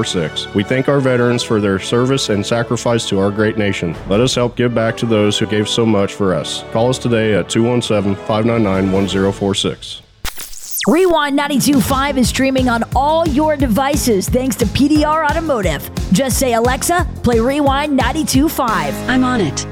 1046. We thank our veterans for their service and sacrifice to our great nation. Let us help give back to those who gave so much for us. Call us today at 217-599-1046. Rewind 92.5 is streaming on all your devices thanks to PDR Automotive. Just say, Alexa, play Rewind 92.5. I'm on it.